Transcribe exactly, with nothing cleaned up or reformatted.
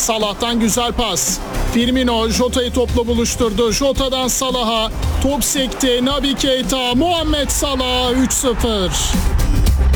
Salah'tan güzel pas. Firmino Jota'yı topla buluşturdu. Jota'dan Salah'a top sekti. Naby Keita, Muhammed Salah üç sıfır.